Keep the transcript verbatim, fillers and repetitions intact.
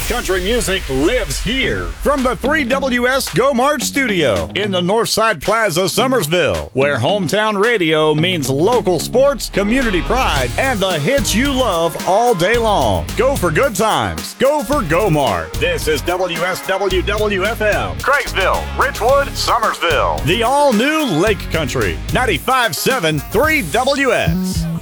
Country music lives here. From the three W S Go March studio in the Northside Plaza, Summersville, where hometown radio means local sports, community pride, and the hits you love all day long. Go for good times. Go for Go Mart. This is W S W W F M, Craigsville, Richwood, Summersville. The all-new Lake Country, ninety-five point seven three W S.